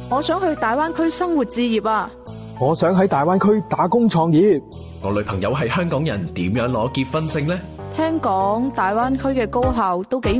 我想去大灣區生活置業啊！ 我想喺大灣區打工創業。 我女朋友係香港人，點樣攞結婚證呢？ 聽講大灣區嘅高校都幾